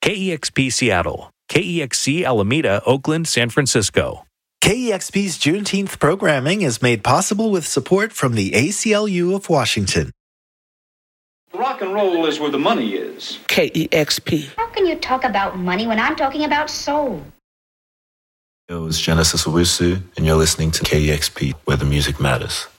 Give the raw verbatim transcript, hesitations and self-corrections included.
K E X P Seattle, K E X C Alameda, Oakland, San Francisco. K E X P's Juneteenth programming is made possible with support from the A C L U of Washington. Rock and roll is where the money is. K E X P. How can you talk about money when I'm talking about soul? Yo, it's Genesis Owusu, and you're listening to K E X P, where the music matters.